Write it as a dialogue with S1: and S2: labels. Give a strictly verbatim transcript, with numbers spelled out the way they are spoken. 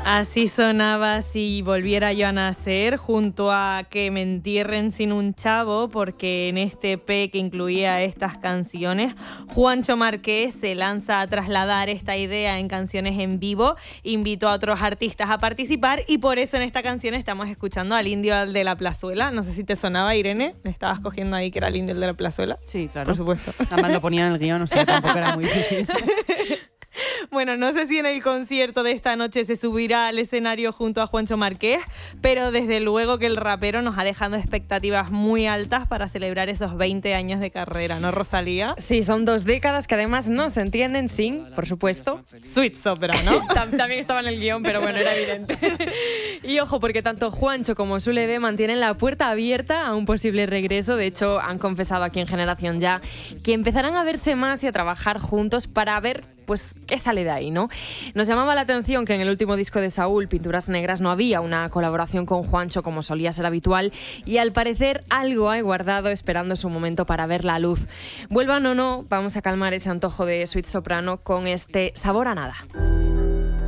S1: Así sonaba Si volviera yo a nacer, junto a Que me entierren sin un chavo, porque en este E P que incluía estas canciones, Juancho Marqués se lanza a trasladar esta idea en canciones en vivo, invitó a otros artistas a participar y por eso en esta canción estamos escuchando al Indio de la Plazuela. No sé si te sonaba, Irene, me estabas cogiendo ahí que era el Indio de la Plazuela.
S2: Sí, claro.
S1: Por supuesto.
S2: Además lo ponían en el guión, o sea, tampoco era muy difícil.
S1: Bueno, no sé si en el concierto de esta noche se subirá al escenario junto a Juancho Marqués, pero desde luego que el rapero nos ha dejado expectativas muy altas para celebrar esos veinte años de carrera, ¿no, Rosalía?
S3: Sí, son dos décadas que además no se entienden sin, por supuesto,
S1: Sweet Soprano.
S3: También estaba en el guión, pero bueno, era evidente. Y ojo, porque tanto Juancho como Sule B mantienen la puerta abierta a un posible regreso. De hecho, han confesado aquí en Generación Ya que empezarán a verse más y a trabajar juntos para ver pues qué sale de ahí, ¿no? Nos llamaba la atención que en el último disco de Saúl, Pinturas Negras, no había una colaboración con Juancho como solía ser habitual y al parecer algo hay guardado esperando su momento para ver la luz. Vuelvan o no, vamos a calmar ese antojo de Sweet Soprano con este Sabor a Nada.